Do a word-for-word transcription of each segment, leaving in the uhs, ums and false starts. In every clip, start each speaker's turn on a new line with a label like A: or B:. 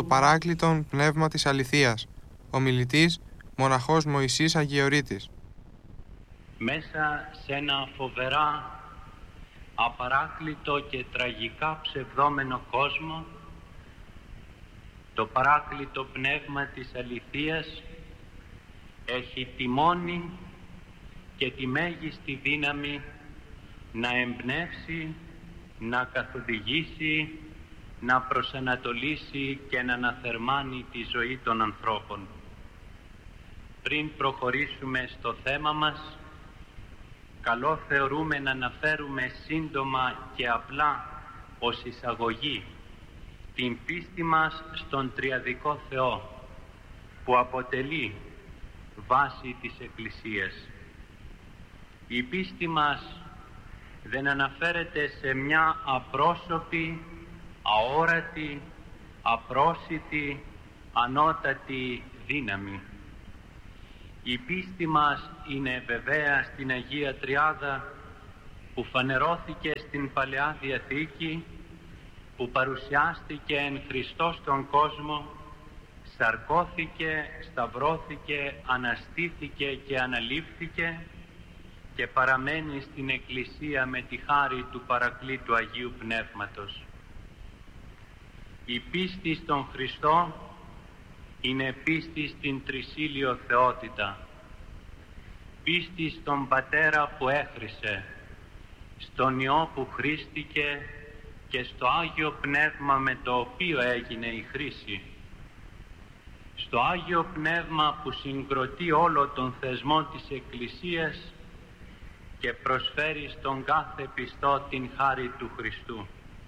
A: Παράκλητον Πνεύμα της Αληθείας. Ομιλητής Μοναχός Μωυσής Αγιορείτης.
B: Μέσα σε ένα φοβερά, απαράκλητο και τραγικά ψευδόμενο κόσμο, το παράκλητο Πνεύμα της Αληθείας έχει τη μόνη και τη μέγιστη δύναμη να εμπνεύσει, να καθοδηγήσει, να προσανατολίσει και να αναθερμάνει τη ζωή των ανθρώπων. Πριν προχωρήσουμε στο θέμα μας, καλό θεωρούμε να αναφέρουμε σύντομα και απλά ως εισαγωγή την πίστη μας στον Τριαδικό Θεό, που αποτελεί βάση της Εκκλησίας. Η πίστη μας δεν αναφέρεται σε μια απρόσωπη, αόρατη, απρόσιτη, ανώτατη δύναμη. Η πίστη μας είναι βεβαία στην Αγία Τριάδα, που φανερώθηκε στην Παλαιά Διαθήκη, που παρουσιάστηκε εν Χριστώ στον κόσμο, σαρκώθηκε, σταυρώθηκε, αναστήθηκε και αναλήφθηκε και παραμένει στην Εκκλησία με τη χάρη του Παρακλήτου Αγίου Πνεύματος. Η πίστη στον Χριστό είναι πίστη στην τρισύλιο θεότητα, πίστη στον Πατέρα που έχρισε, στον Υιό που χρήστηκε και στο Άγιο Πνεύμα με το οποίο έγινε η χρήση, στο Άγιο Πνεύμα που συγκροτεί όλο τον θεσμό της Εκκλησίας και προσφέρει στον κάθε πιστό την χάρη του Χριστού,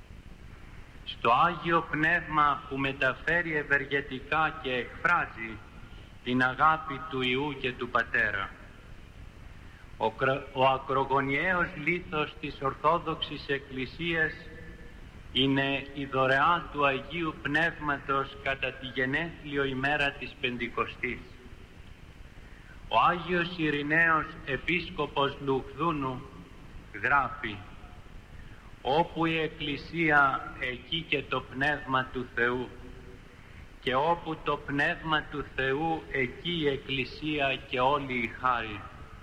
B: στο Άγιο Πνεύμα που μεταφέρει ευεργετικά και εκφράζει την αγάπη του Υιού και του Πατέρα. Ο, ο ακρογωνιαίος λίθος της Ορθόδοξης Εκκλησίας είναι η δωρεά του Αγίου Πνεύματος κατά τη γενέθλιο ημέρα της Πεντηκοστής. Ο Άγιος Ειρηναίος Επίσκοπος Λουκδούνου γράφει: «Όπου η Εκκλησία, εκεί και το Πνεύμα του Θεού, και όπου το Πνεύμα του Θεού, εκεί η Εκκλησία και όλη η χάρη».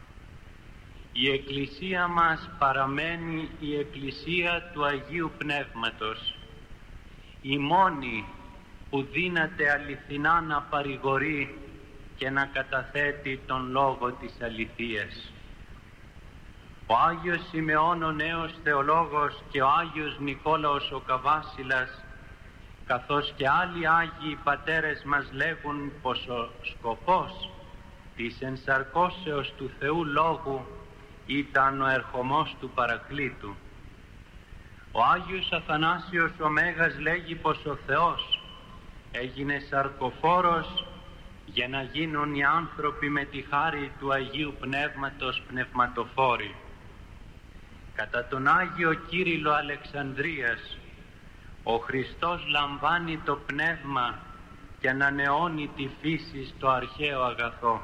B: Η Εκκλησία μας παραμένει η Εκκλησία του Αγίου Πνεύματος, η μόνη που δύναται αληθινά να παρηγορεί και να καταθέτει τον λόγο της αληθείας. Ο Άγιος Σιμεών ο Νέος Θεολόγος και ο Άγιος Νικόλαος ο Καβάσιλας, καθώς και άλλοι Άγιοι Πατέρες μας λέγουν πως ο σκοπός της ενσαρκώσεως του Θεού Λόγου ήταν ο ερχομός του Παρακλήτου. Ο Άγιος Αθανάσιος ο Μέγας λέγει πως ο Θεός έγινε σαρκοφόρος για να γίνουν οι άνθρωποι με τη χάρη του Αγίου Πνεύματος πνευματοφόροι. Κατά τον Άγιο Κύριλλο Αλεξανδρίας, ο Χριστός λαμβάνει το πνεύμα και ανανεώνει τη φύση στο αρχαίο αγαθό.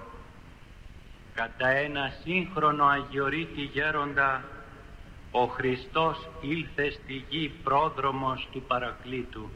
B: Κατά ένα σύγχρονο αγιορείτη γέροντα, ο Χριστός ήλθε στη γη πρόδρομος του Παρακλήτου.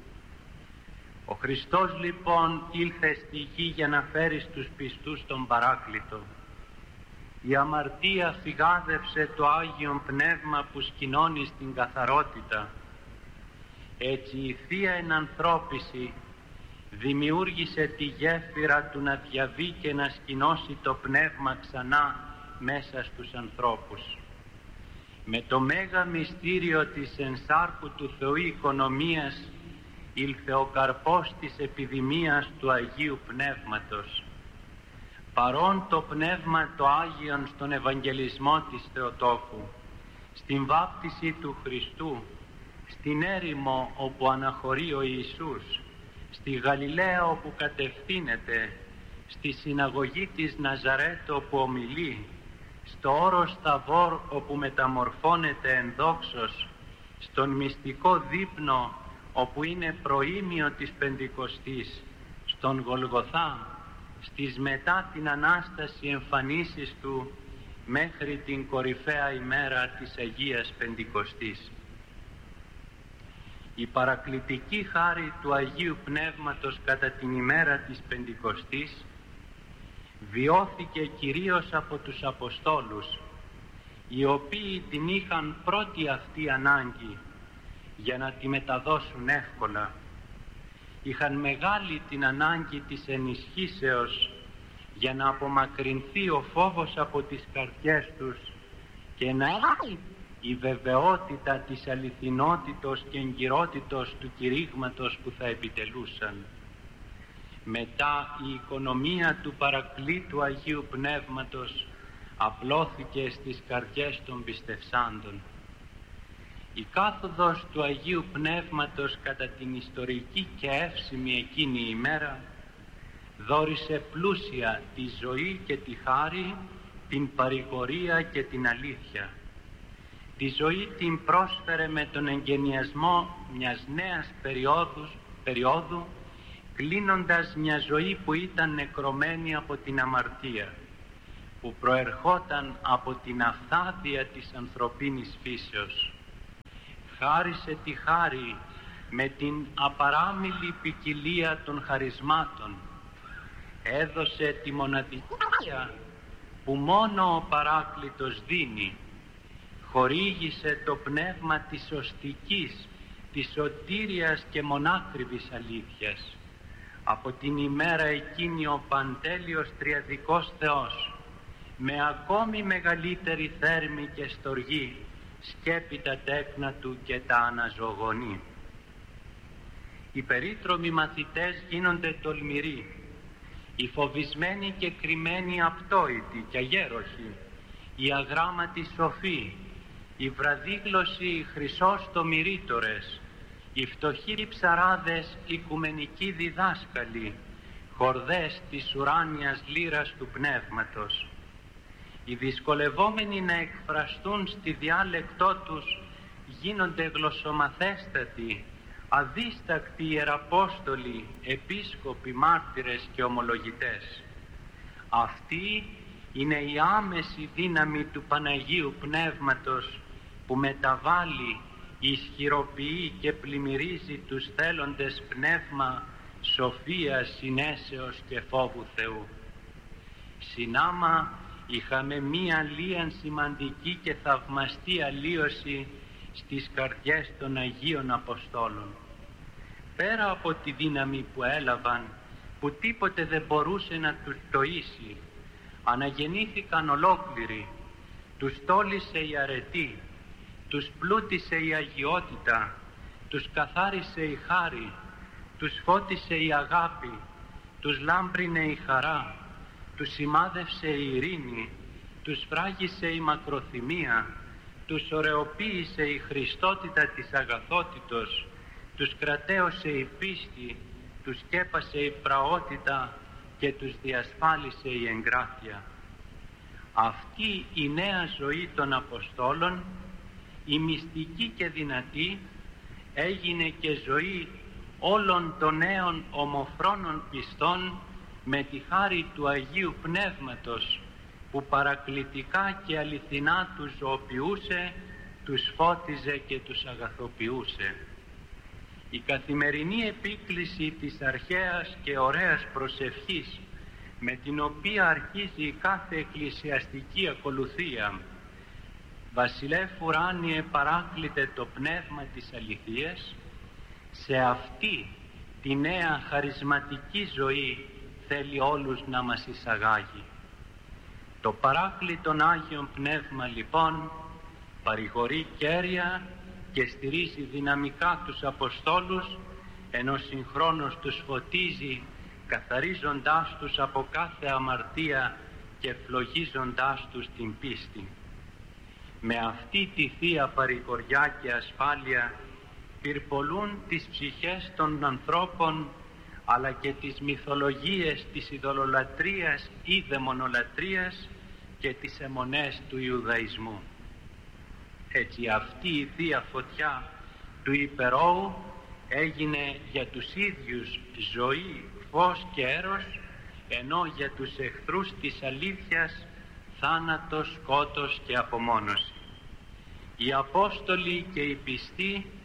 B: Ο Χριστός λοιπόν ήλθε στη γη για να φέρει στους πιστούς τον Παράκλητο. Η αμαρτία φυγάδευσε το Άγιον Πνεύμα που σκηνώνει στην καθαρότητα. Έτσι η Θεία Ενανθρώπιση δημιούργησε τη γέφυρα του να διαβεί και να σκηνώσει το Πνεύμα ξανά μέσα στους ανθρώπους. Με το μέγα μυστήριο της ενσάρκου του Θεού οικονομίας ήλθε ο καρπός της επιδημίας του Αγίου Πνεύματος. Παρόν το Πνεύμα το Άγιον στον Ευαγγελισμό της Θεοτόκου, στην βάπτιση του Χριστού, στην έρημο όπου αναχωρεί ο Ιησούς, στη Γαλιλαία όπου κατευθύνεται, στη συναγωγή της Ναζαρέτ όπου ομιλεί, στο όρος Θαβόρ όπου μεταμορφώνεται εν δόξος, στον μυστικό δείπνο όπου είναι προήμιο της Πεντηκοστής, στον Γολγοθά, στις μετά την Ανάσταση εμφανίσεις Του μέχρι την κορυφαία ημέρα της Αγίας Πεντηκοστής. Η παρακλητική χάρη του Αγίου Πνεύματος κατά την ημέρα της Πεντηκοστής βιώθηκε κυρίως από τους Αποστόλους, οι οποίοι την είχαν πρώτη αυτή ανάγκη για να τη μεταδώσουν εύκολα. Είχαν μεγάλη την ανάγκη της ενισχύσεως για να απομακρυνθεί ο φόβος από τις καρδιές τους και να έχει η βεβαιότητα της αληθινότητος και εγκυρότητος του κηρύγματος που θα επιτελούσαν. Μετά η οικονομία του παρακλήτου Αγίου Πνεύματος απλώθηκε στις καρδιές των πιστευσάντων. Η κάθοδος του Αγίου Πνεύματος κατά την ιστορική και εύσημη εκείνη ημέρα δώρισε πλούσια τη ζωή και τη χάρη, την παρηγορία και την αλήθεια. Τη ζωή την πρόσφερε με τον εγκαινιασμό μιας νέας περίοδου, περίοδου κλείνοντας μια ζωή που ήταν νεκρωμένη από την αμαρτία, που προερχόταν από την αυθάδεια της ανθρωπίνης φύσεως. Χάρισε τη χάρη με την απαράμιλη ποικιλία των χαρισμάτων. Έδωσε τη μοναδικία που μόνο ο Παράκλητος δίνει. Χορήγησε το πνεύμα της σωστικής, της σωτήριας και μονάκριβης αλήθειας. Από την ημέρα εκείνη ο Παντέλειος Τριαδικός Θεός με ακόμη μεγαλύτερη θέρμη και στοργή σκέπει τα τέκνα του και τα αναζωογονεί. Οι περίτρομοι μαθητές γίνονται τολμηροί, οι φοβισμένοι και κρυμμένοι απτόητοι και αγέροχοι, οι αγράμματοι σοφοί, οι βραδίγλωσσοι χρυσόστομοι, οι φτωχοί ψαράδες οικουμενικοί διδάσκαλοι, χορδές της ουράνιας λύρας του πνεύματος. Οι δυσκολευόμενοι να εκφραστούν στη διάλεκτό τους γίνονται γλωσσομαθέστατοι, αδίστακτοι ιεραπόστολοι, επίσκοποι, μάρτυρες και ομολογητές. Αυτή είναι η άμεση δύναμη του Παναγίου Πνεύματος που μεταβάλλει, ισχυροποιεί και πλημμυρίζει τους θέλοντες πνεύμα σοφίας, συνέσεως και φόβου Θεού. Συνάμα είχαμε μία λίαν σημαντική και θαυμαστή αλλίωση στις καρδιές των Αγίων Αποστόλων. Πέρα από τη δύναμη που έλαβαν, που τίποτε δεν μπορούσε να τους τοήσει, αναγεννήθηκαν ολόκληροι, τους τόλισε η αρετή, τους πλούτησε η αγιότητα, τους καθάρισε η χάρη, τους φώτισε η αγάπη, τους λάμπρινε η χαρά, τους σημάδευσε η ειρήνη, τους φράγισε η μακροθυμία, τους ωραιοποίησε η χριστότητα της αγαθότητος, τους κρατέωσε η πίστη, τους σκέπασε η πραότητα και τους διασφάλισε η εγκράτεια. Αυτή η νέα ζωή των Αποστόλων, η μυστική και δυνατή, έγινε και ζωή όλων των νέων ομοφρόνων πιστών με τη χάρη του Αγίου Πνεύματος, που παρακλητικά και αληθινά τους ζωοποιούσε, τους φώτιζε και τους αγαθοποιούσε. Η καθημερινή επίκληση της αρχαίας και ωραίας προσευχής με την οποία αρχίζει κάθε εκκλησιαστική ακολουθία, «Βασιλεύ ουράνιε παράκλητε το πνεύμα της αληθείας», σε αυτή τη νέα χαρισματική ζωή θέλει όλους να μας εισαγάγει. Το παράκλητον Άγιον Πνεύμα λοιπόν παρηγορεί κέρια και στηρίζει δυναμικά τους Αποστόλους, ενώ συγχρόνως τους φωτίζει, καθαρίζοντάς τους από κάθε αμαρτία και φλογίζοντάς τους την πίστη. Με αυτή τη θεία παρηγοριά και ασφάλεια πυρπολούν τις ψυχές των ανθρώπων, αλλά και τις μυθολογίες της ειδωλολατρίας ή δαιμονολατρίας και τις αιμονές του Ιουδαϊσμού. Έτσι αυτή η θεία φωτιά του υπερώου έγινε για τους ίδιους ζωή, φως και έρος, ενώ για τους εχθρούς της αλήθειας θάνατος, σκότος και απομόνωση. Οι Απόστολοι και οι πιστοί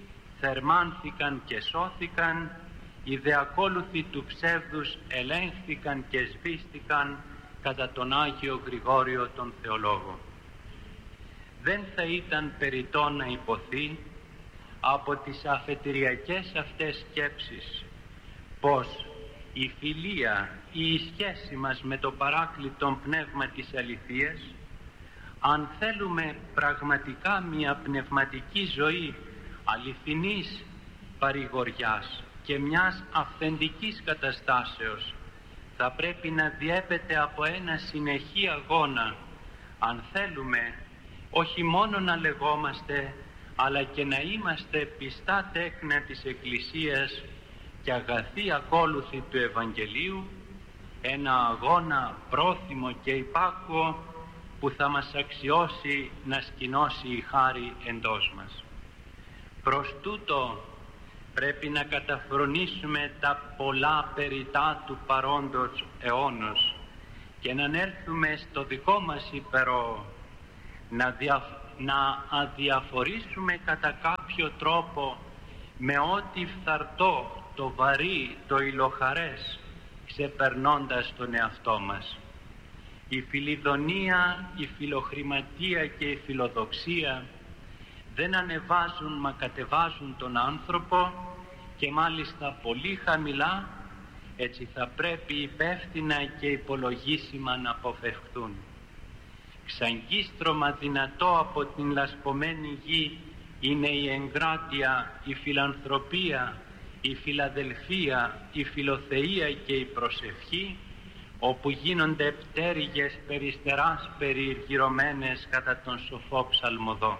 B: θερμάνθηκαν και σώθηκαν, οι δε ακόλουθοι του ψεύδους ελέγχθηκαν και σβήστηκαν κατά τον Άγιο Γρηγόριο τον Θεολόγο. Δεν θα ήταν περιττό να υποθεί από τις αφετηριακές αυτές σκέψεις πως η φιλία ή η σχέση μας με το παράκλητο πνεύμα της αληθείας, αν θέλουμε πραγματικά μια πνευματική ζωή αληθινής παρηγοριάς και μιας αυθεντικής καταστάσεως, θα πρέπει να διέπεται από ένα συνεχή αγώνα, αν θέλουμε όχι μόνο να λεγόμαστε, αλλά και να είμαστε πιστά τέκνα της Εκκλησίας και αγαθοί ακόλουθοι του Ευαγγελίου, ένα αγώνα πρόθυμο και υπάκουο που θα μας αξιώσει να σκηνώσει η χάρη εντός μας. Προς τούτο πρέπει να καταφρονήσουμε τα πολλά περιτά του παρόντος αιώνος και να ανέλθουμε στο δικό μας υπερό, να, δια, να αδιαφορήσουμε κατά κάποιο τρόπο με ό,τι φθαρτό, το βαρύ, το ηλοχαρές, ξεπερνώντας τον εαυτό μας. Η φιλιδονία, η φιλοχρηματία και η φιλοδοξία δεν ανεβάζουν μα κατεβάζουν τον άνθρωπο, και μάλιστα πολύ χαμηλά, έτσι θα πρέπει υπεύθυνα και υπολογίσιμα να αποφευχθούν. Ξαγκίστρωμα δυνατό από την λασπωμένη γη είναι η εγκράτεια, η φιλανθρωπία, η φιλαδελφία, η φιλοθεία και η προσευχή, όπου γίνονται πτέρυγες περιστεράς περιηργυρωμένες κατά τον σοφό ψαλμοδό.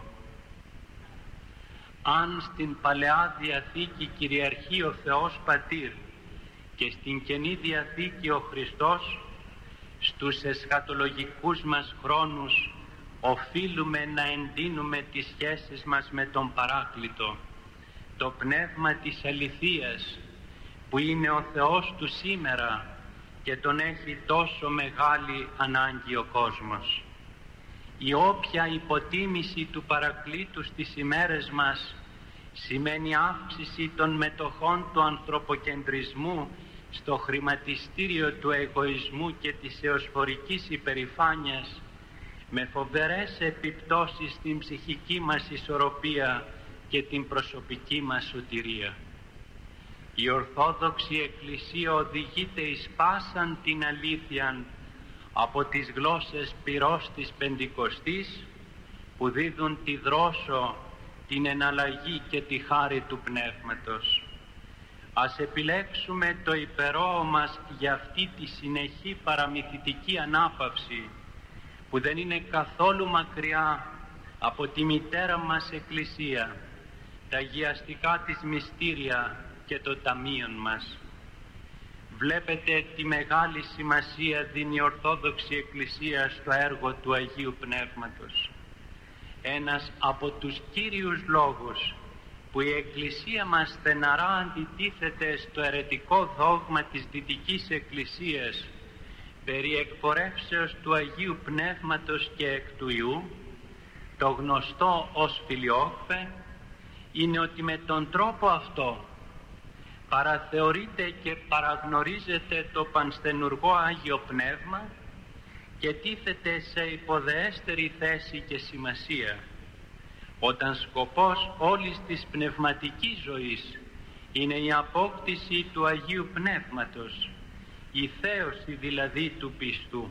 B: Αν στην Παλαιά Διαθήκη κυριαρχεί ο Θεός Πατήρ και στην Καινή Διαθήκη ο Χριστός, στους εσχατολογικούς μας χρόνους οφείλουμε να εντείνουμε τις σχέσεις μας με τον Παράκλητο, το πνεύμα της αληθείας που είναι ο Θεός του σήμερα και τον έχει τόσο μεγάλη ανάγκη ο κόσμος. Η όποια υποτίμηση του Παρακλήτου στις ημέρες μας σημαίνει αύξηση των μετοχών του ανθρωποκεντρισμού στο χρηματιστήριο του εγωισμού και της εωσφορικής υπερηφάνειας, με φοβερές επιπτώσεις στην ψυχική μας ισορροπία και την προσωπική μας σωτηρία. Η Ορθόδοξη Εκκλησία οδηγείται εις πάσαν την αλήθειαν από τις γλώσσες πυρός της Πεντηκοστής, που δίδουν τη δρόσο, την εναλλαγή και τη χάρη του Πνεύματος. Ας επιλέξουμε το υπερό μας για αυτή τη συνεχή παραμυθιτική ανάπαυση, που δεν είναι καθόλου μακριά από τη μητέρα μας Εκκλησία, τα αγιαστικά της μυστήρια και το ταμείον μας. Βλέπετε τι μεγάλη σημασία δίνει η Ορθόδοξη Εκκλησία στο έργο του Αγίου Πνεύματος. Ένας από τους κύριους λόγους που η Εκκλησία μας στεναρά αντιτίθεται στο αιρετικό δόγμα της Δυτικής Εκκλησίας περί εκπορεύσεως του Αγίου Πνεύματος και εκ του Ιού, το γνωστό ως φιλιόκφε, είναι ότι με τον τρόπο αυτό παραθεωρείται και παραγνωρίζεται το πανστενουργό Άγιο Πνεύμα και τίθεται σε υποδεέστερη θέση και σημασία, όταν σκοπός όλης της πνευματικής ζωής είναι η απόκτηση του Αγίου Πνεύματος, η θέωση δηλαδή του πιστού.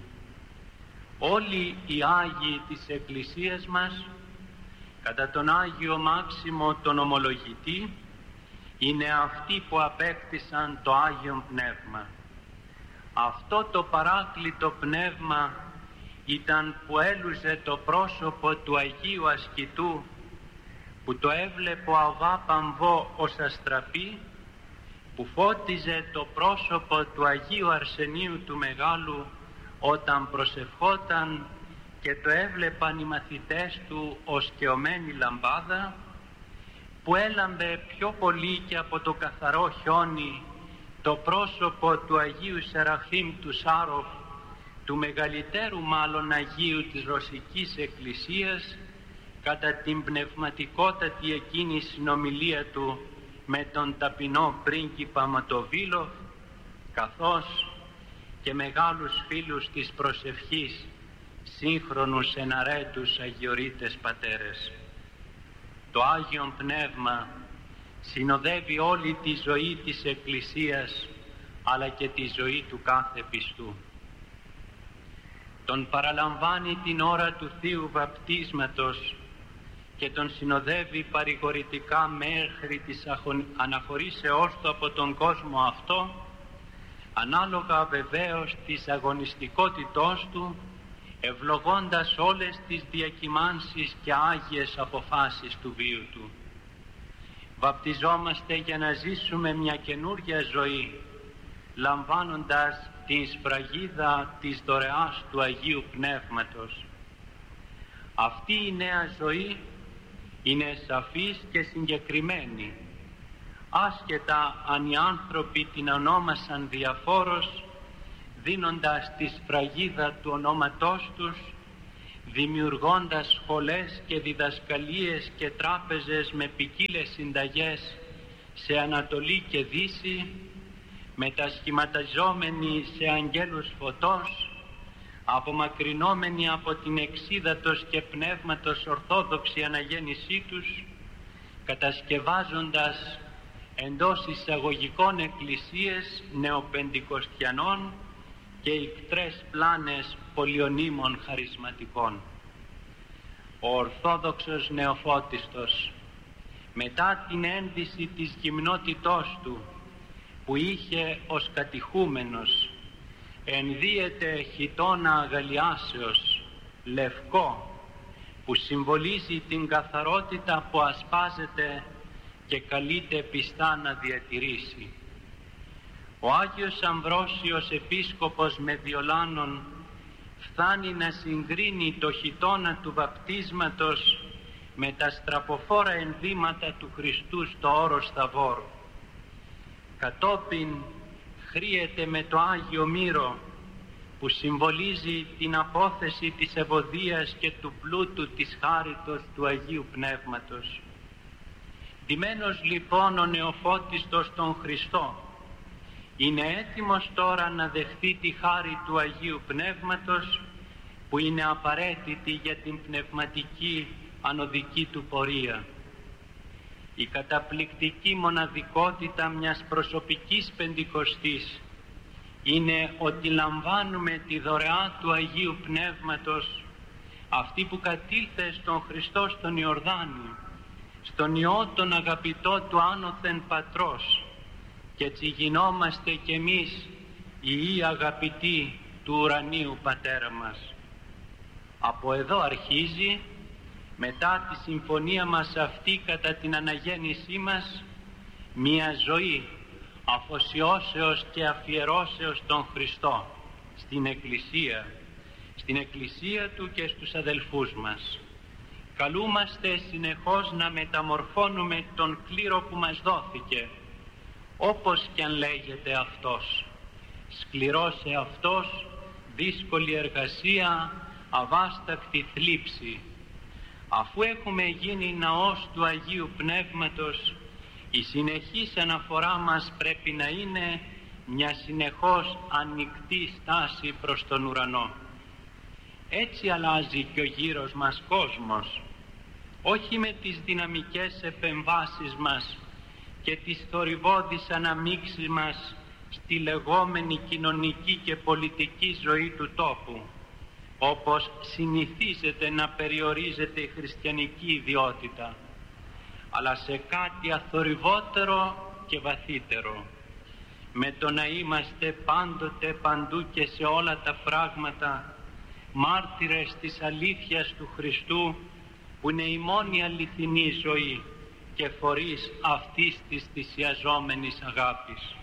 B: Όλοι οι Άγιοι της Εκκλησίας μας, κατά τον Άγιο Μάξιμο τον Ομολογητή, είναι αυτοί που απέκτησαν το Άγιο Πνεύμα. Αυτό το παράκλητο πνεύμα ήταν που έλουζε το πρόσωπο του Αγίου Ασκητού, που το έβλεπε ο Αββά Παμβό ως αστραπή, που φώτιζε το πρόσωπο του Αγίου Αρσενίου του Μεγάλου όταν προσευχόταν και το έβλεπαν οι μαθητές του ως καιωμένη λαμπάδα, που έλαμπε πιο πολύ και από το καθαρό χιόνι το πρόσωπο του Αγίου Σεραφείμ του Σάροφ, του μεγαλύτερου μάλλον Αγίου της Ρωσικής Εκκλησίας, κατά την πνευματικότατη εκείνη συνομιλία του με τον ταπεινό πρίγκιπα Ματοβίλοφ, καθώς και μεγάλους φίλους της προσευχής, σύγχρονους εναρέτους αγιορείτες πατέρες. Το Άγιον Πνεύμα συνοδεύει όλη τη ζωή της Εκκλησίας, αλλά και τη ζωή του κάθε πιστού. Τον παραλαμβάνει την ώρα του Θείου Βαπτίσματος και τον συνοδεύει παρηγορητικά μέχρι της αναχωρήσεώς του από τον κόσμο αυτό, ανάλογα βεβαίως της αγωνιστικότητός του, ευλογώντας όλες τις διακυμάνσεις και άγιες αποφάσεις του βίου του. Βαπτιζόμαστε για να ζήσουμε μια καινούργια ζωή, λαμβάνοντας την σφραγίδα της δωρεάς του Αγίου Πνεύματος. Αυτή η νέα ζωή είναι σαφής και συγκεκριμένη, άσχετα αν οι άνθρωποι την ονόμασαν διαφόρως, δίνοντας τη σφραγίδα του ονόματός τους, δημιουργώντας σχολές και διδασκαλίες και τράπεζες με ποικίλες συνταγές σε Ανατολή και Δύση, μετασχηματιζόμενοι σε αγγέλους φωτός, απομακρυνόμενοι από την εξίδατος και πνεύματος ορθόδοξη αναγέννησή τους, κατασκευάζοντας εντός εισαγωγικών εκκλησίες νεοπεντηκοστιανών και ικτρές πλάνες πολυονίμων χαρισματικών. Ο Ορθόδοξος Νεοφώτιστος, μετά την ένδυση της γυμνότητός του που είχε ως κατηχούμενος, ενδύεται χιτώνα αγαλιάσεως, λευκό, που συμβολίζει την καθαρότητα που ασπάζεται και καλείται πιστά να διατηρήσει. Ο Άγιος Αμβρόσιος Επίσκοπος Μεδιολάνων φτάνει να συγκρίνει το χιτώνα του βαπτίσματος με τα στραποφόρα ενδύματα του Χριστού στο όρος Θαβόρ. Κατόπιν χρίεται με το Άγιο Μύρο που συμβολίζει την απόθεση της ευωδίας και του πλούτου της χάριτος του Αγίου Πνεύματος. Ντυμένος λοιπόν ο νεοφώτιστος τον Χριστό είναι έτοιμος τώρα να δεχθεί τη χάρη του Αγίου Πνεύματος που είναι απαραίτητη για την πνευματική ανωδική του πορεία. Η καταπληκτική μοναδικότητα μιας προσωπικής Πεντηκοστής είναι ότι λαμβάνουμε τη δωρεά του Αγίου Πνεύματος, αυτή που κατήλθε στον Χριστό στον Ιορδάνη, στον Υιό τον αγαπητό του άνωθεν Πατρός, και έτσι γινόμαστε κι εμείς οι Υιοί αγαπητοί του ουρανίου Πατέρα μας. Από εδώ αρχίζει, μετά τη συμφωνία μας αυτή κατά την αναγέννησή μας, μια ζωή αφοσιώσεως και αφιερώσεως στον Χριστό, στην Εκκλησία, στην Εκκλησία Του και στους αδελφούς μας. Καλούμαστε συνεχώς να μεταμορφώνουμε τον κλήρο που μας δόθηκε, όπως κι αν λέγεται αυτός. Σκληρός εαυτός, δύσκολη εργασία, αβάσταχτη θλίψη. Αφού έχουμε γίνει ναός του Αγίου Πνεύματος, η συνεχής αναφορά μας πρέπει να είναι μια συνεχώς ανοιχτή στάση προς τον ουρανό. Έτσι αλλάζει και ο γύρος μας κόσμος, όχι με τις δυναμικές επεμβάσεις μας και τις θορυβώδεις αναμίξεις μας στη λεγόμενη κοινωνική και πολιτική ζωή του τόπου, όπως συνηθίζεται να περιορίζεται η χριστιανική ιδιότητα, αλλά σε κάτι αθορυβότερο και βαθύτερο, με το να είμαστε πάντοτε παντού και σε όλα τα πράγματα μάρτυρες της αλήθειας του Χριστού, που είναι η μόνη αληθινή ζωή και φορείς αυτής της θυσιαζόμενης αγάπης.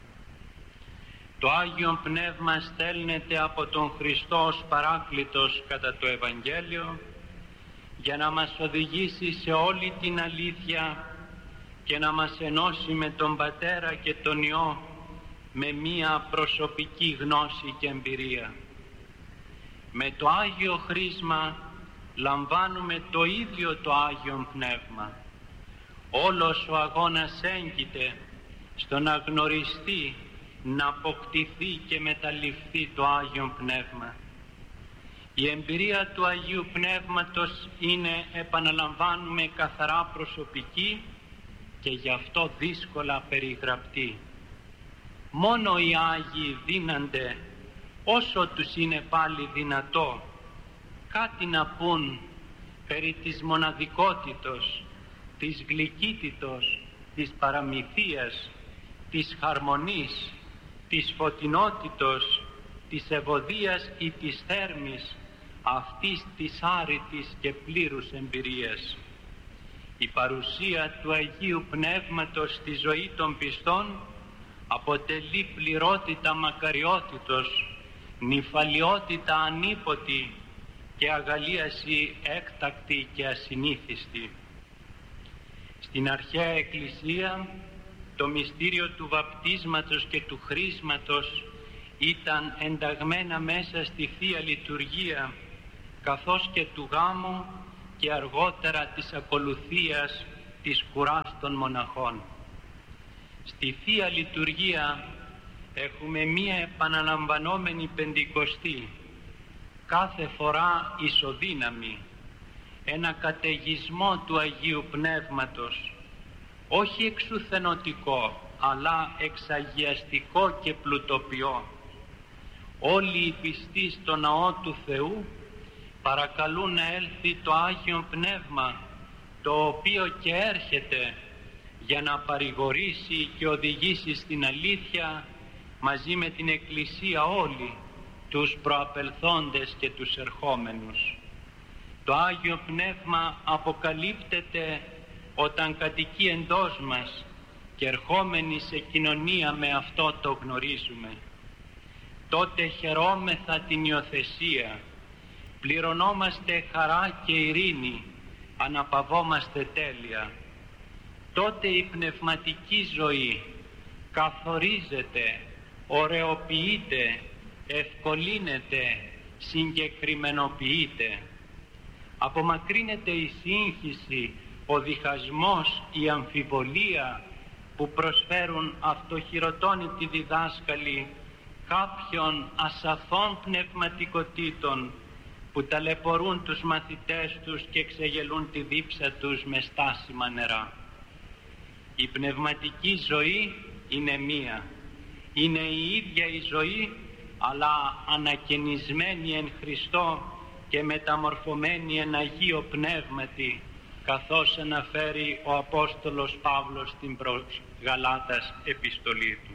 B: Το Άγιον Πνεύμα στέλνεται από τον Χριστό ως Παράκλητος κατά το Ευαγγέλιο για να μας οδηγήσει σε όλη την αλήθεια και να μας ενώσει με τον Πατέρα και τον Υιό με μία προσωπική γνώση και εμπειρία. Με το Άγιο Χρίσμα λαμβάνουμε το ίδιο το Άγιον Πνεύμα. Όλος ο αγώνας έγκυται στο να γνωριστεί, να αποκτηθεί και μεταλληφθεί το Άγιον Πνεύμα. Η εμπειρία του Αγίου Πνεύματος είναι, επαναλαμβάνουμε, καθαρά προσωπική και γι' αυτό δύσκολα περιγραπτή. Μόνο οι Άγιοι δύνανται, όσο τους είναι πάλι δυνατό, κάτι να πούν περί της μοναδικότητος, της γλυκύτητος, της παραμυθίας, της χαρμονής, της φωτεινότητος, της ευωδίας ή της θέρμης αυτής της άρρητης και πλήρους εμπειρίας. Η παρουσία του Αγίου Πνεύματος στη ζωή των πιστών αποτελεί πληρότητα μακαριότητος, νυφαλιότητα ανίποτη και αγαλίαση έκτακτη και ασυνήθιστη. Στην αρχαία Εκκλησία το μυστήριο του βαπτίσματος και του χρίσματος ήταν ενταγμένα μέσα στη Θεία Λειτουργία, καθώς και του γάμου και αργότερα της ακολουθίας της κουράς των μοναχών. Στη Θεία Λειτουργία έχουμε μία επαναλαμβανόμενη Πεντηκοστή, κάθε φορά ισοδύναμη, ένα καταιγισμό του Αγίου Πνεύματος, όχι εξουθενωτικό, αλλά εξαγιαστικό και πλουτοποιό. Όλοι οι πιστοί στο ναό του Θεού παρακαλούν να έλθει το Άγιον Πνεύμα, το οποίο και έρχεται για να παρηγορήσει και οδηγήσει στην αλήθεια μαζί με την Εκκλησία όλη, τους προαπελθόντες και τους ερχόμενους. Το Άγιο Πνεύμα αποκαλύπτεται όταν κατοικεί εντός μας και ερχόμενοι σε κοινωνία με αυτό το γνωρίζουμε. Τότε χαιρόμεθα την υιοθεσία, πληρωνόμαστε χαρά και ειρήνη, αναπαυόμαστε τέλεια. Τότε η πνευματική ζωή καθορίζεται, ωρεοποιείται, ευκολύνεται, συγκεκριμενοποιείται. Απομακρύνεται η σύγχυση, ο διχασμός, η αμφιβολία που προσφέρουν αυτοχειροτώνητοι διδάσκαλοι κάποιων ασαφών πνευματικοτήτων που ταλαιπωρούν τους μαθητές τους και ξεγελούν τη δίψα τους με στάσιμα νερά. Η πνευματική ζωή είναι μία. Είναι η ίδια η ζωή, αλλά ανακαινισμένη εν Χριστώ και μεταμορφωμένη εν Αγίο Πνεύματι, καθώς αναφέρει ο Απόστολος Παύλος στην προς Γαλάτας επιστολή του.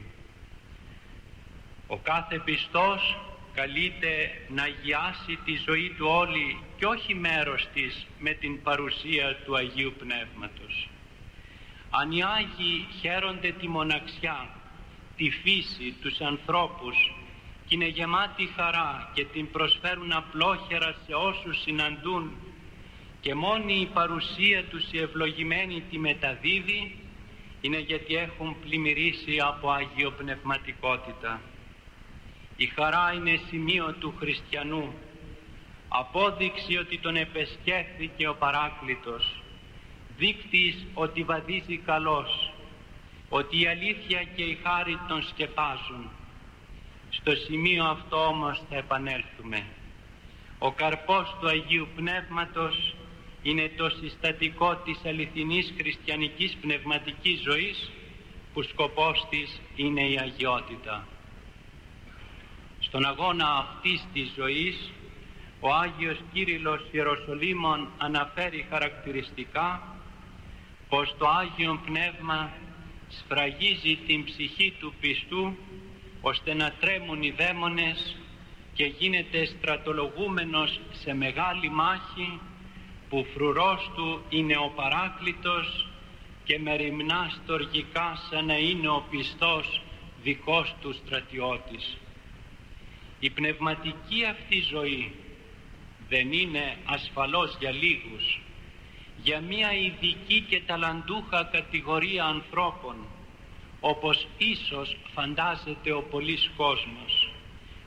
B: Ο κάθε πιστός καλείται να αγιάσει τη ζωή του όλη και όχι μέρος της με την παρουσία του Αγίου Πνεύματος. Αν οι Άγιοι χαίρονται τη μοναξιά, τη φύση, τους ανθρώπους και είναι γεμάτοι χαρά και την προσφέρουν απλόχερα σε όσους συναντούν και μόνη η παρουσία τους η ευλογημένη τη μεταδίδει, είναι γιατί έχουν πλημμυρίσει από αγιοπνευματικότητα. Η χαρά είναι σημείο του χριστιανού, απόδειξη ότι τον επεσκέφθηκε ο Παράκλητος, δείκτης ότι βαδίζει καλός, ότι η αλήθεια και η χάρη τον σκεπάζουν. Στο σημείο αυτό όμως θα επανέλθουμε. Ο καρπός του Αγίου Πνεύματος είναι το συστατικό της αληθινής χριστιανικής πνευματικής ζωής, που σκοπός της είναι η αγιότητα. Στον αγώνα αυτής της ζωής ο Άγιος Κύριλλος Ιεροσολύμων αναφέρει χαρακτηριστικά πως το Άγιον Πνεύμα σφραγίζει την ψυχή του πιστού ώστε να τρέμουν οι δαίμονες και γίνεται στρατολογούμενος σε μεγάλη μάχη που φρουρός του είναι ο Παράκλητος και μεριμνά στοργικά σαν να είναι ο πιστός δικός του στρατιώτης. Η πνευματική αυτή ζωή δεν είναι ασφαλώς για λίγους, για μια ειδική και ταλαντούχα κατηγορία ανθρώπων, όπως ίσως φαντάζεται ο πολύς κόσμος.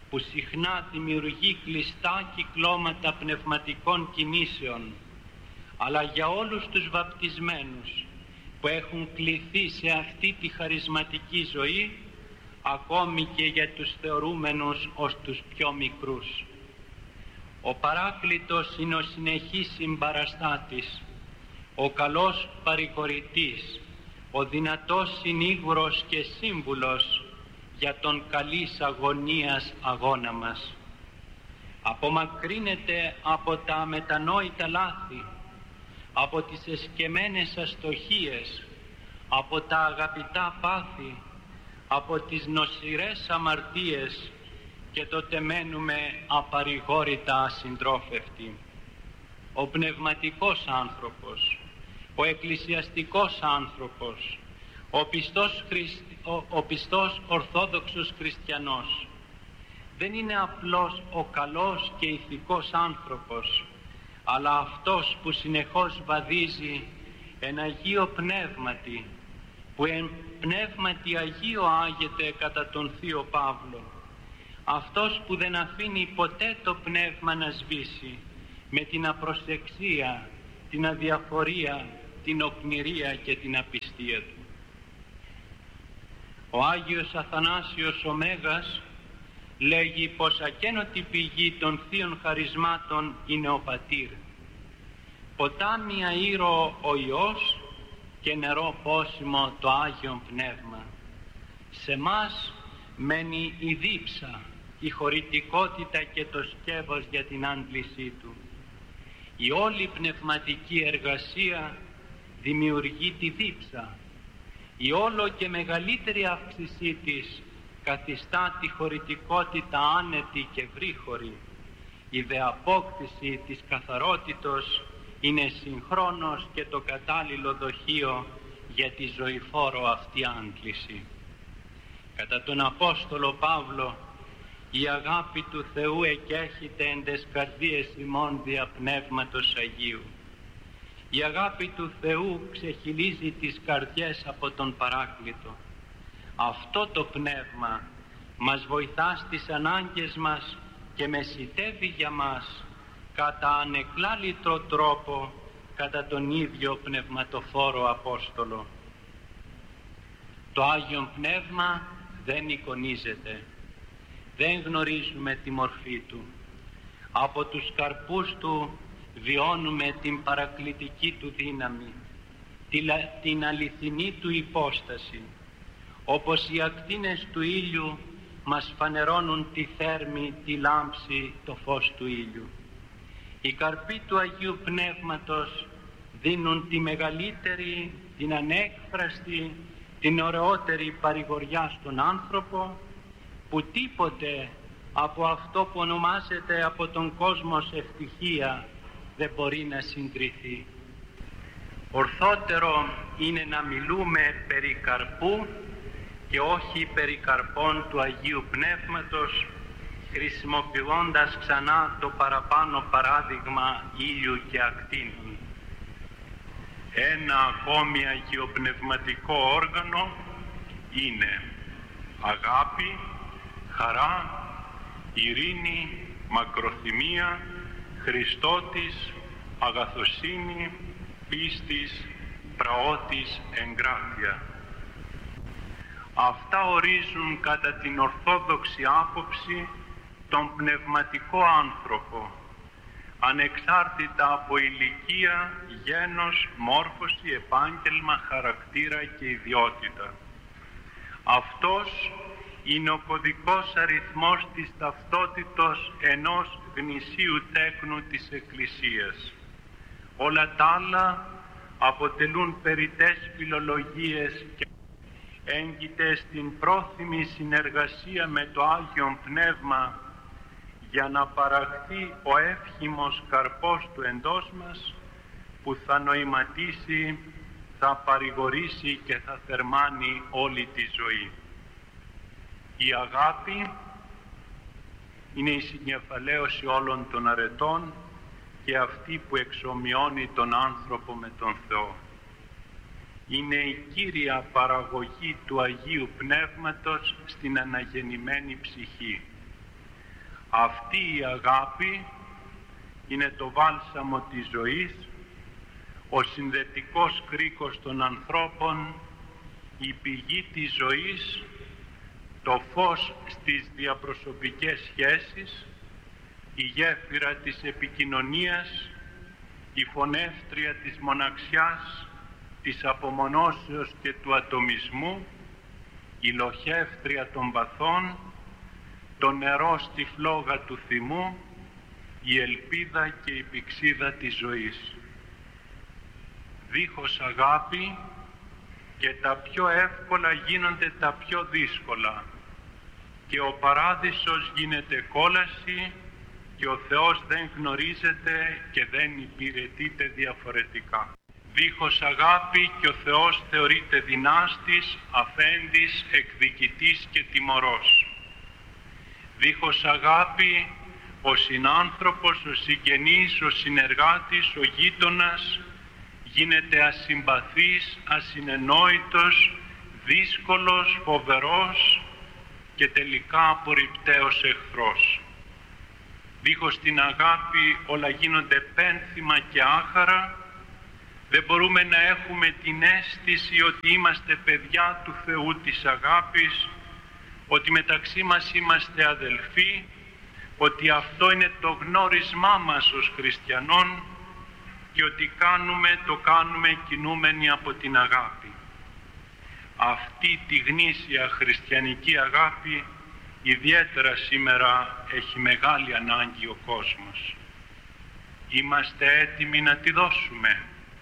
B: που συχνά δημιουργεί κλειστά κυκλώματα πνευματικών κινήσεων, αλλά για όλους τους βαπτισμένους που έχουν κληθεί σε αυτή τη χαρισματική ζωή, ακόμη και για τους θεωρούμενους ως τους πιο μικρούς. Ο Παράκλητος είναι ο συνεχής συμπαραστάτης, ο καλός παρηγορητής, ο δυνατός συνήγορος και σύμβουλος για τον καλής αγωνίας αγώνα μας. Απομακρύνεται από τα αμετανόητα λάθη, από τις εσκεμμένες αστοχίες, από τα αγαπητά πάθη, από τις νοσηρές αμαρτίες και τότε μένουμε απαρηγόρητα ασυντρόφευτοι. Ο πνευματικός άνθρωπος, ο εκκλησιαστικός άνθρωπος, ο πιστός, Χριστ... ο, ο πιστός ορθόδοξος χριστιανός δεν είναι απλώς ο καλός και ηθικός άνθρωπος, αλλά αυτός που συνεχώς βαδίζει εν Αγίο Πνεύματι, που εν Πνεύματι Αγίο άγεται κατά τον Θείο Παύλο, αυτός που δεν αφήνει ποτέ το πνεύμα να σβήσει με την απροσεξία, την αδιαφορία, την οκνηρία και την απιστία του. Ο Άγιος Αθανάσιος ο Μέγας λέγει πως ακένωτη πηγή των θείων χαρισμάτων είναι ο Πατήρ. Ποτάμι αήρο ο Υιός και νερό πόσιμο το Άγιον Πνεύμα. Σε μας μένει η δίψα, η χωρητικότητα και το σκεύος για την άντλησή του. Η όλη πνευματική εργασία δημιουργεί τη δίψα. Η όλο και μεγαλύτερη αύξησή της καθιστά τη χωρητικότητα άνετη και βρύχωρη. Η δε απόκτηση της καθαρότητος είναι συγχρόνως και το κατάλληλο δοχείο για τη ζωηφόρο αυτή άντληση. Κατά τον Απόστολο Παύλο, η αγάπη του Θεού εκέχεται εν τες καρδίες ημών δια Πνεύματος Αγίου. Η αγάπη του Θεού ξεχυλίζει τις καρδιές από τον Παράκλητο. Αυτό το πνεύμα μας βοηθά στις ανάγκες μας και μεσητεύει για μας κατά ανεκλάλητρο τρόπο κατά τον ίδιο πνευματοφόρο Απόστολο. Το Άγιον Πνεύμα δεν εικονίζεται. Δεν γνωρίζουμε τη μορφή του. Από τους καρπούς του βιώνουμε την παρακλητική του δύναμη, την αληθινή του υπόσταση. Όπως οι ακτίνες του ήλιου μας φανερώνουν τη θέρμη, τη λάμψη, το φως του ήλιου. Οι καρποί του Αγίου Πνεύματος δίνουν τη μεγαλύτερη, την ανέκφραστη, την ωραιότερη παρηγοριά στον άνθρωπο, που τίποτε από αυτό που ονομάζεται από τον κόσμο σε ευτυχία δεν μπορεί να συγκριθεί. Ορθότερο είναι να μιλούμε περί καρπού και όχι περί καρπών του Αγίου Πνεύματος, χρησιμοποιώντας ξανά το παραπάνω παράδειγμα ήλιου και ακτίνων. Ένα ακόμη αγιοπνευματικό όργανο είναι αγάπη, χαρά, ειρήνη, μακροθυμία, Χριστότης, αγαθοσύνη, πίστης, πραότης, εγκράτεια. Αυτά ορίζουν κατά την ορθόδοξη άποψη τον πνευματικό άνθρωπο, ανεξάρτητα από ηλικία, γένος, μόρφωση, επάγγελμα, χαρακτήρα και ιδιότητα. Αυτός είναι ο κωδικός αριθμός της ταυτότητος ενός γνησίου τέκνου της Εκκλησίας. Όλα τα άλλα αποτελούν περιττές φιλολογίες και έγκυται στην πρόθυμη συνεργασία με το Άγιον Πνεύμα για να παραχθεί ο εύχημος καρπός του εντός μας, που θα νοηματίσει, θα παρηγορήσει και θα θερμάνει όλη τη ζωή. Η αγάπη είναι η συγκεφαλαίωση όλων των αρετών και αυτή που εξομοιώνει τον άνθρωπο με τον Θεό. Είναι η κύρια παραγωγή του Αγίου Πνεύματος στην αναγεννημένη ψυχή. Αυτή η αγάπη είναι το βάλσαμο της ζωής, ο συνδετικός κρίκος των ανθρώπων, η πηγή της ζωής, το φως στις διαπροσωπικές σχέσεις, η γέφυρα της επικοινωνίας, η φωνεύτρια της μοναξιάς, της απομονώσεως και του ατομισμού, η λοχεύτρια των βαθών, το νερό στη φλόγα του θυμού, η ελπίδα και η πηξίδα της ζωής. Δίχως αγάπη και τα πιο εύκολα γίνονται τα πιο δύσκολα και ο παράδεισος γίνεται κόλαση και ο Θεός δεν γνωρίζεται και δεν υπηρετείται διαφορετικά. Δίχως αγάπη και ο Θεός θεωρείται δυνάστης, αφέντης, εκδικητής και τιμωρός. Δίχως αγάπη ο συνάνθρωπος, ο συγγενής, ο συνεργάτης, ο γείτονας γίνεται ασυμπαθής, ασυνενόητος, δύσκολος, φοβερός και τελικά απορριπταίος εχθρός. Δίχως την αγάπη όλα γίνονται πένθυμα και άχαρα. Δεν μπορούμε να έχουμε την αίσθηση ότι είμαστε παιδιά του Θεού της αγάπης, ότι μεταξύ μας είμαστε αδελφοί, ότι αυτό είναι το γνώρισμά μας ως χριστιανών και ότι κάνουμε, το κάνουμε κινούμενοι από την αγάπη. Αυτή τη γνήσια χριστιανική αγάπη ιδιαίτερα σήμερα έχει μεγάλη ανάγκη ο κόσμος. Είμαστε έτοιμοι να τη δώσουμε.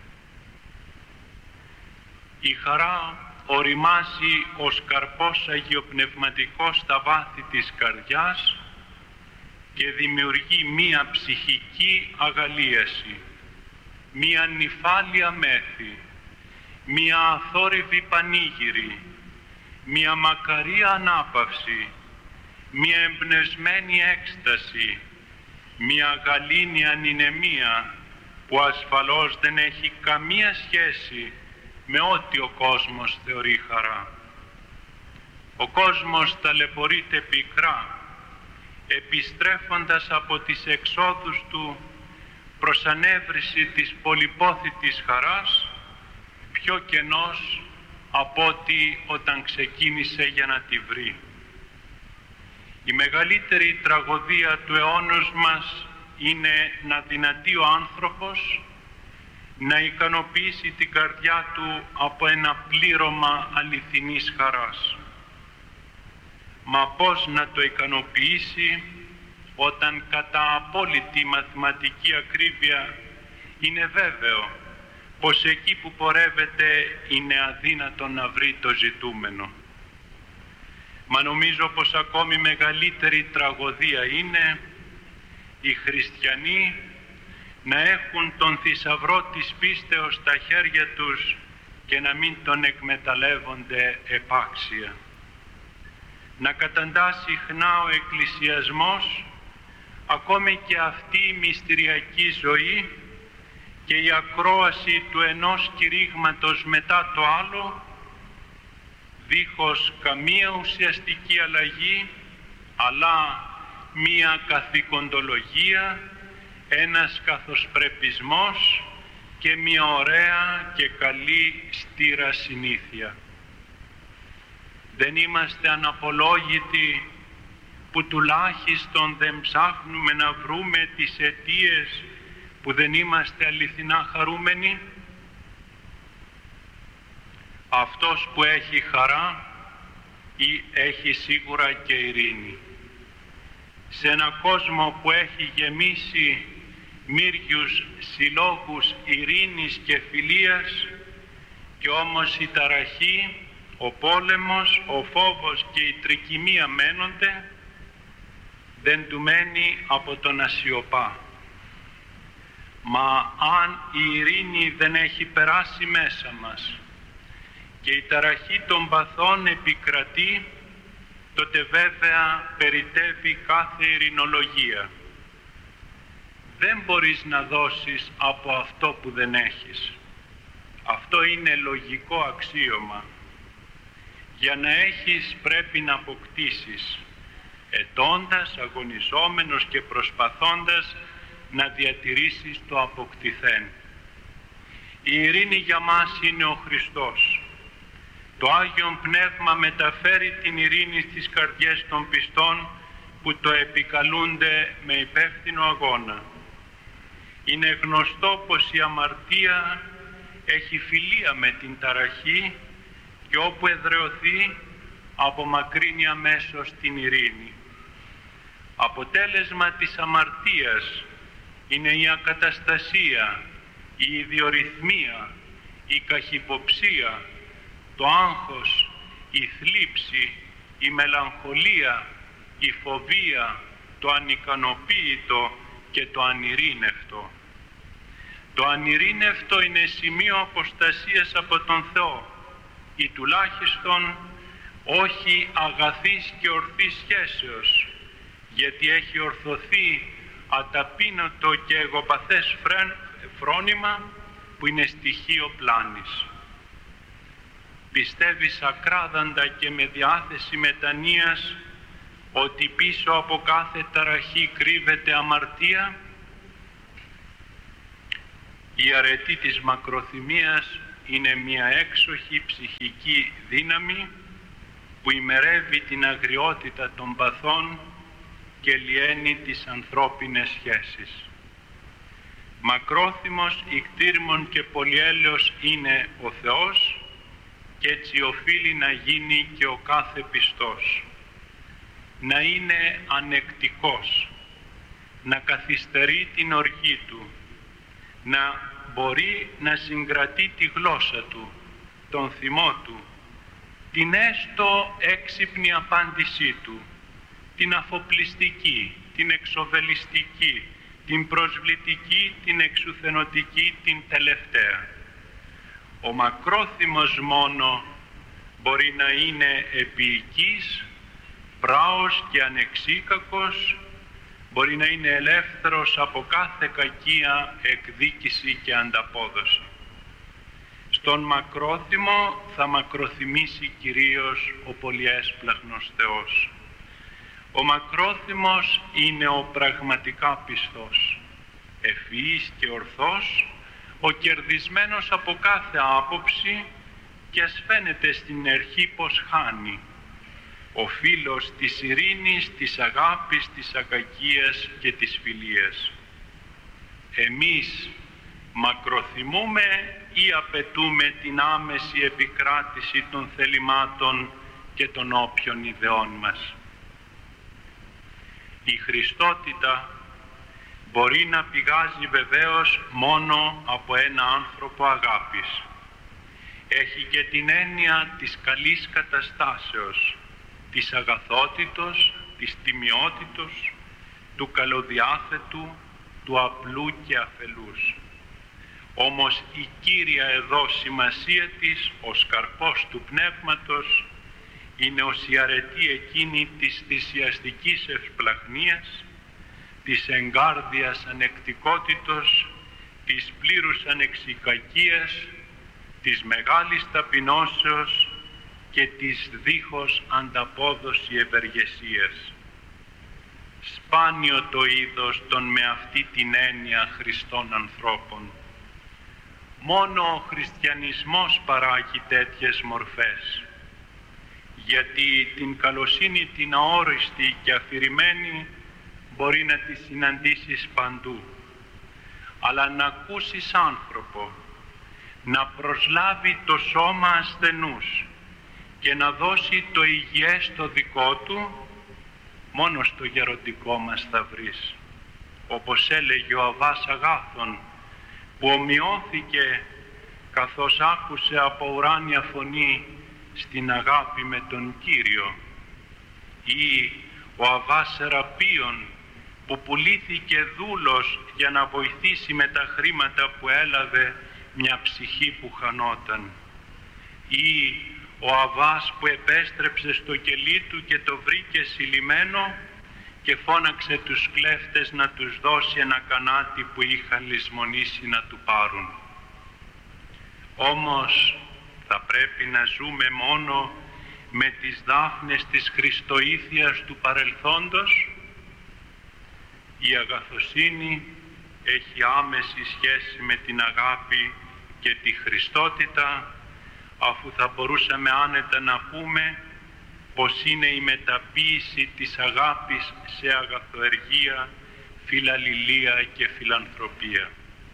B: Η χαρά οριμάζει ως καρπός αγιοπνευματικός στα βάθη της καρδιάς και δημιουργεί μία ψυχική αγαλίαση, μία νυφάλια μέθη, μία αθόρυβη πανήγυρη, μία μακαρία ανάπαυση, μία εμπνευσμένη έκσταση, μία γαλήνια ανηνεμία που ασφαλώς δεν έχει καμία σχέση με ό,τι ο κόσμος θεωρεί χαρά. Ο κόσμος ταλαιπωρείται πικρά, επιστρέφοντας από τις εξόδους του προς ανέβρεση της πολυπόθητης χαράς, πιο κενός από ό,τι όταν ξεκίνησε για να τη βρει. Η μεγαλύτερη τραγωδία του αιώνος μας είναι να δυνατεί ο άνθρωπος να ικανοποιήσει την καρδιά του από ένα πλήρωμα αληθινής χαράς. Μα πώς να το ικανοποιήσει όταν κατά απόλυτη μαθηματική ακρίβεια είναι βέβαιο πως εκεί που πορεύεται είναι αδύνατο να βρει το ζητούμενο. Μα νομίζω πως ακόμη μεγαλύτερη τραγωδία είναι οι χριστιανοί να έχουν τον θησαυρό της πίστεως στα χέρια τους και να μην τον εκμεταλλεύονται επάξια. Να καταντά συχνά ο εκκλησιασμός ακόμη και αυτή η μυστηριακή ζωή και η ακρόαση του ενός κηρύγματος μετά το άλλο, δίχως καμία ουσιαστική αλλαγή, αλλά μία καθηκοντολογία, ένας καθοσπρεπισμός και μία ωραία και καλή στήρα συνήθεια. Δεν είμαστε αναπολόγητοι που τουλάχιστον δεν ψάχνουμε να βρούμε τις αιτίες που δεν είμαστε αληθινά χαρούμενοι. Αυτός που έχει χαρά ή έχει σίγουρα και ειρήνη. Σε ένα κόσμο που έχει γεμίσει μύριους συλλόγους ειρήνης και φιλίας και όμως η ταραχή, ο πόλεμος, ο φόβος και η τρικυμία μένονται, δεν του μένει από το να σιωπά. Μα αν η ειρήνη δεν έχει περάσει μέσα μας και η ταραχή των παθών επικρατεί, τότε βέβαια περιτεύει κάθε ειρηνολογία. Δεν μπορείς να δώσεις από αυτό που δεν έχεις. Αυτό είναι λογικό αξίωμα. Για να έχεις πρέπει να αποκτήσεις. ετώντας, αγωνιζόμενος και προσπαθώντας να διατηρήσεις το αποκτηθέν. Η ειρήνη για μας είναι ο Χριστός. Το Άγιον Πνεύμα μεταφέρει την ειρήνη στις καρδιές των πιστών που το επικαλούνται με υπεύθυνο αγώνα. Είναι γνωστό πως η αμαρτία έχει φιλία με την ταραχή και όπου εδραιωθεί απομακρύνει αμέσως την ειρήνη. Αποτέλεσμα της αμαρτίας είναι η ακαταστασία, η ιδιορυθμία, η καχυποψία, το άγχος, η θλίψη, η μελαγχολία, η φοβία, το ανικανοποίητο και το ανειρήνευτο. Το ανειρήνευτο είναι σημείο αποστασίας από τον Θεό ή τουλάχιστον όχι αγαθής και ορθής σχέσεως, γιατί έχει ορθωθεί αταπείνωτο και εγωπαθές φρόνημα που είναι στοιχείο πλάνης. Πιστεύεις ακράδαντα και με διάθεση μετανοίας ότι πίσω από κάθε ταραχή κρύβεται αμαρτία? Η αρετή της μακροθυμίας είναι μια έξοχη ψυχική δύναμη που ημερεύει την αγριότητα των παθών και λιένει τις ανθρώπινες σχέσεις. Μακρόθυμος, ικτήρμον και πολυέλεος είναι ο Θεός και έτσι οφείλει να γίνει και ο κάθε πιστός. Να είναι ανεκτικός, να καθυστερεί την οργή του, να μπορεί να συγκρατεί τη γλώσσα του, τον θυμό του, την έστω έξυπνη απάντησή του, την αφοπλιστική, την εξοβελιστική, την προσβλητική, την εξουθενωτική, την τελευταία. Ο μακρόθυμος μόνο μπορεί να είναι επίοικης, πράος και ανεξίκακος, μπορεί να είναι ελεύθερος από κάθε κακία, εκδίκηση και ανταπόδοση. Στον μακρόθυμο θα μακροθυμήσει κυρίως ο πολυέσπλαχνος Θεός. Ο μακρόθυμος είναι ο πραγματικά πιστός, ευφυής και ορθός, ο κερδισμένος από κάθε άποψη και ας φαίνεται στην αρχή πως χάνει. Ο φίλος της ειρήνης, της αγάπης, της ακακίας και της φιλίας. Εμείς μακροθυμούμε ή απαιτούμε την άμεση επικράτηση των θελημάτων και των όποιων ιδεών μας? Η Χριστότητα μπορεί να πηγάζει βεβαίως μόνο από ένα άνθρωπο αγάπης. Έχει και την έννοια της καλής καταστάσεως, της αγαθότητος, της τιμιότητος, του καλοδιάθετου, του απλού και αφελούς. Όμως η κύρια εδώ σημασία της, ο σκαρπός του πνεύματος, είναι ως η αρετή εκείνη της θυσιαστικής ευσπλαχνίας, της εγκάρδιας ανεκτικότητος, της πλήρους ανεξικακίας, της μεγάλης ταπεινώσεως και της δίχως ανταπόδοση ευεργεσίας. Σπάνιο το είδος των με αυτή την έννοια Χριστών ανθρώπων. Μόνο ο χριστιανισμός παράγει τέτοιες μορφές, γιατί την καλοσύνη την αόριστη και αφηρημένη μπορεί να τη συναντήσεις παντού, αλλά να ακούσεις άνθρωπο, να προσλάβει το σώμα ασθενούς και να δώσει το υγιές το δικό του, μόνο στο γεροντικό μας θα βρεις. Όπως έλεγε ο Αββάς Αγάθων, που ομοιώθηκε καθώς άκουσε από ουράνια φωνή στην αγάπη με τον Κύριο, ή ο Αββάς Σεραπείων, που πουλήθηκε δούλος για να βοηθήσει με τα χρήματα που έλαβε μια ψυχή που χανόταν, ή ο Αββάς που επέστρεψε στο κελί του και το βρήκε συλλημμένο και φώναξε τους κλέφτες να τους δώσει ένα κανάτι που είχαν λησμονήσει να του πάρουν. Όμως θα πρέπει να ζούμε μόνο με τις δάφνες της Χριστοήθειας του παρελθόντος. Η αγαθοσύνη έχει άμεση σχέση με την αγάπη και τη Χριστότητα, αφού θα μπορούσαμε άνετα να πούμε πως είναι η μεταποίηση της αγάπης σε αγαθοεργία, φιλαλληλία και φιλανθρωπία.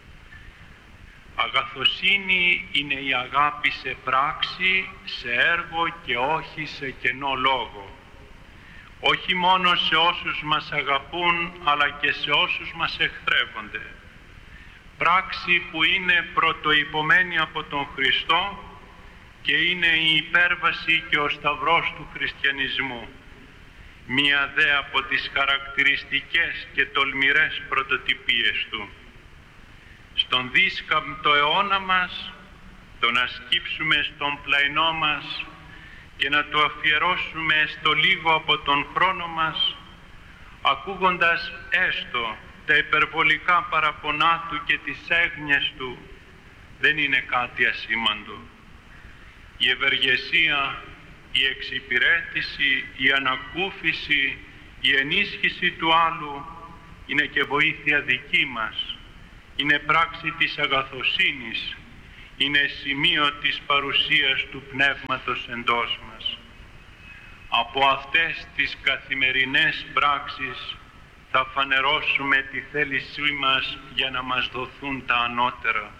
B: Αγαθοσύνη είναι η αγάπη σε πράξη, σε έργο και όχι σε κενό λόγο. Όχι μόνο σε όσους μας αγαπούν, αλλά και σε όσους μας εχθρεύονται. Πράξη που είναι πρωτοϊπωμένη από τον Χριστό και είναι η υπέρβαση και ο σταυρός του χριστιανισμού. Μία δε από τις χαρακτηριστικές και τολμηρές πρωτοτυπίες του. Στον δίσκαμπτο αιώνα μας, το να σκύψουμε στον πλαϊνό μας και να το αφιερώσουμε στο λίγο από τον χρόνο μας, ακούγοντας έστω τα υπερβολικά παραπονά του και τις έγνοιες του, δεν είναι κάτι ασήμαντο. Η ευεργεσία, η εξυπηρέτηση, η ανακούφιση, η ενίσχυση του άλλου είναι και βοήθεια δική μας. Είναι πράξη της αγαθοσύνης, είναι σημείο της παρουσίας του Πνεύματος εντός μας. Από αυτές τις καθημερινές πράξεις θα φανερώσουμε τη θέλησή μας για να μας δοθούν τα ανώτερα.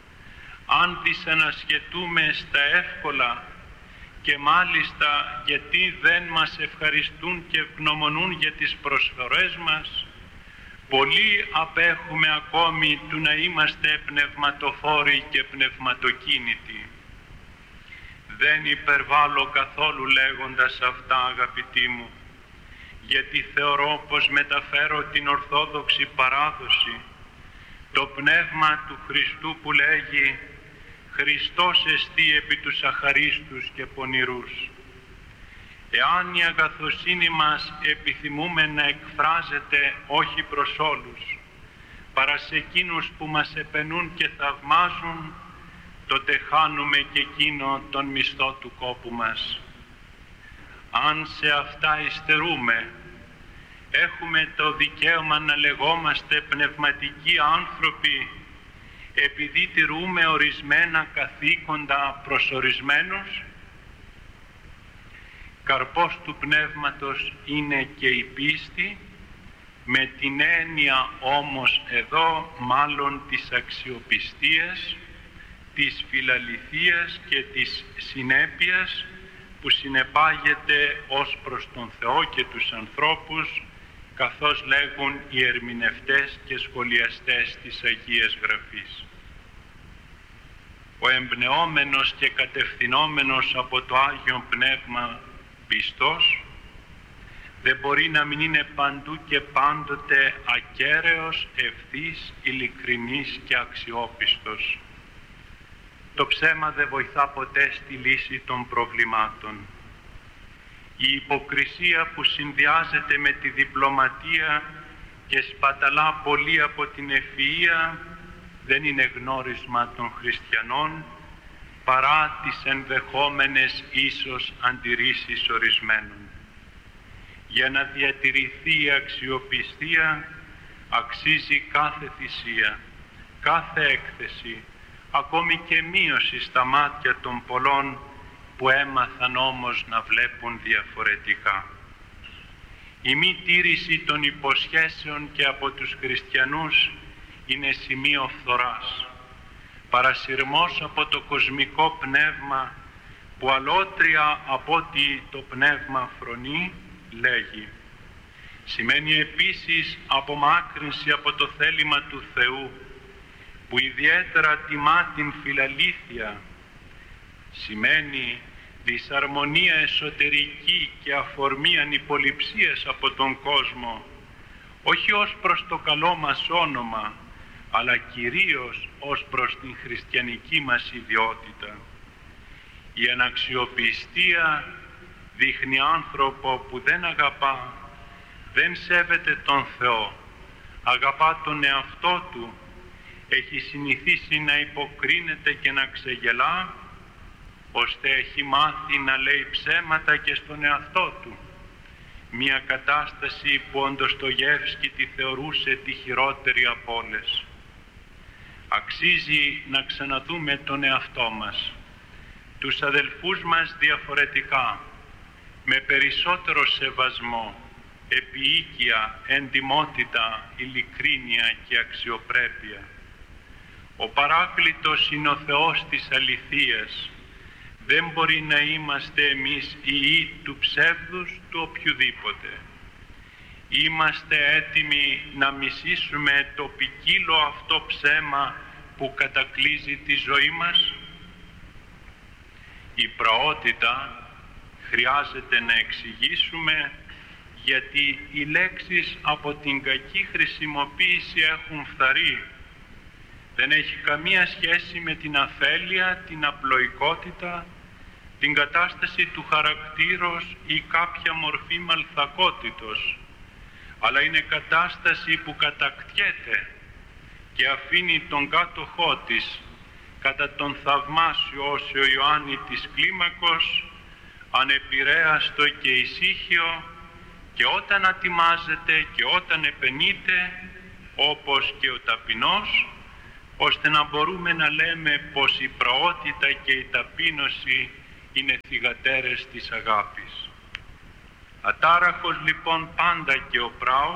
B: Αν τις ανασχετούμε στα εύκολα και μάλιστα γιατί δεν μας ευχαριστούν και ευγνωμονούν για τις προσφορές μας, πολλοί απέχουμε ακόμη του να είμαστε πνευματοφόροι και πνευματοκίνητοι. Δεν υπερβάλλω καθόλου λέγοντας αυτά, αγαπητοί μου, γιατί θεωρώ πως μεταφέρω την ορθόδοξη παράδοση, το πνεύμα του Χριστού που λέγει «Χριστός εστί επί τους αχαρίστους και πονηρούς». Εάν η αγαθοσύνη μας επιθυμούμε να εκφράζεται όχι προς όλους, παρά σε εκείνους που μας επενούν και θαυμάζουν, τότε χάνουμε και εκείνο τον μισθό του κόπου μας. Αν σε αυτά υστερούμε, έχουμε το δικαίωμα να λεγόμαστε πνευματικοί άνθρωποι επειδή τηρούμε ορισμένα καθήκοντα προσορισμένους. Καρπός του Πνεύματος είναι και η πίστη, με την έννοια όμως εδώ μάλλον της αξιοπιστίας, της φιλαληθείας και της συνέπειας που συνεπάγεται ως προς τον Θεό και τους ανθρώπους, καθώς λέγουν οι ερμηνευτές και σχολιαστές της Αγίας Γραφής. Ο εμπνεόμενος και κατευθυνόμενος από το Άγιο Πνεύμα πιστός δεν μπορεί να μην είναι παντού και πάντοτε ακέραιος, ευθύς, ειλικρινής και αξιόπιστος. Το ψέμα δεν βοηθά ποτέ στη λύση των προβλημάτων. Η υποκρισία που συνδυάζεται με τη διπλωματία και σπαταλά πολύ από την ευφυΐα δεν είναι γνώρισμα των χριστιανών, παρά τις ενδεχόμενες ίσως αντιρρήσεις ορισμένων. Για να διατηρηθεί η αξιοπιστία αξίζει κάθε θυσία, κάθε έκθεση, ακόμη και μείωση στα μάτια των πολλών που έμαθαν όμως να βλέπουν διαφορετικά. Η μη τήρηση των υποσχέσεων και από τους χριστιανούς είναι σημείο φθοράς, παρασυρμός από το κοσμικό πνεύμα που αλότρια από ότι το πνεύμα φρονεί, λέγει. Σημαίνει επίσης απομάκρυνση από το θέλημα του Θεού, που ιδιαίτερα τιμά την φιλαλήθεια. Σημαίνει δυσαρμονία εσωτερική και αφορμή ανυποληψίας από τον κόσμο, όχι ως προς το καλό μας όνομα, αλλά κυρίως ως προς την χριστιανική μας ιδιότητα. Η αναξιοπιστία δείχνει άνθρωπο που δεν αγαπά, δεν σέβεται τον Θεό, αγαπά τον εαυτό του, έχει συνηθίσει να υποκρίνεται και να ξεγελά, ώστε έχει μάθει να λέει ψέματα και στον εαυτό του. Μια κατάσταση που ο Ντοστογεύσκη τη θεωρούσε τη χειρότερη από όλες. Αξίζει να ξαναδούμε τον εαυτό μας, τους αδελφούς μας διαφορετικά, με περισσότερο σεβασμό, επιοίκεια, εντιμότητα, ειλικρίνεια και αξιοπρέπεια. Ο Παράκλητος είναι ο Θεός της αληθείας. Δεν μπορεί να είμαστε εμείς ιοί του ψεύδους του οποιουδήποτε. Είμαστε έτοιμοι να μισήσουμε το ποικίλο αυτό ψέμα που κατακλείζει τη ζωή μας. Η πραότητα χρειάζεται να εξηγήσουμε, γιατί οι λέξεις από την κακή χρησιμοποίηση έχουν φθαρεί. Δεν έχει καμία σχέση με την αφέλεια, την απλοϊκότητα, την κατάσταση του χαρακτήρος ή κάποια μορφή μαλθακότητος, αλλά είναι κατάσταση που κατακτιέται και αφήνει τον κάτοχό της κατά τον θαυμάσιο Όσιο Ιωάννη της Κλίμακος ανεπηρέαστο και ησύχιο, και όταν ατιμάζεται και όταν επενείται, όπως και ο ταπεινός, ώστε να μπορούμε να λέμε πως η πραότητα και η ταπείνωση είναι θυγατέρες της αγάπης. Ατάραχος λοιπόν πάντα και ο πράος,